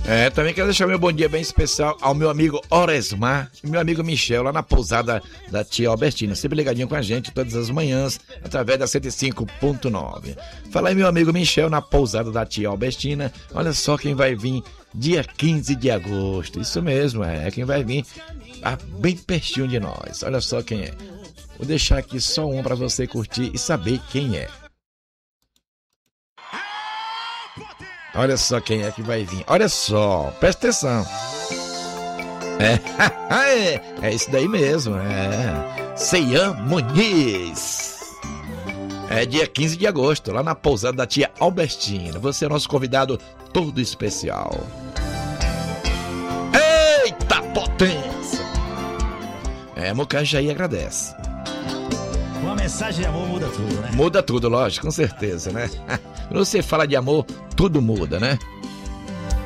Também quero deixar meu bom dia bem especial ao meu amigo Oresmar e meu amigo Michel, lá na pousada da tia Albertina. Sempre ligadinho com a gente todas as manhãs, através da 105.9. Fala aí, meu amigo Michel, na pousada da tia Albertina. Olha só quem vai vir dia 15 de agosto. Isso mesmo, quem vai vir bem pertinho de nós. Olha só quem é. Vou deixar aqui só um para você curtir e saber quem é. Olha só quem é que vai vir. Olha só, presta atenção. É isso daí mesmo. Ceian Muniz. É dia 15 de agosto, lá na pousada da tia Albertina. Você é nosso convidado todo especial. Eita potência! Mucajaí agradece. Uma mensagem de amor muda tudo, né? Muda tudo, lógico, com certeza, né? Quando você fala de amor, tudo muda, né?